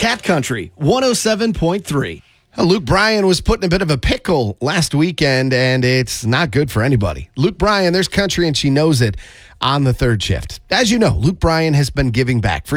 Cat Country 107.3. Luke Bryan was put in a bit of a pickle last weekend, and it's not good for anybody. Luke Bryan, there's country, and she knows it on the third shift. As you know, Luke Bryan has been giving back for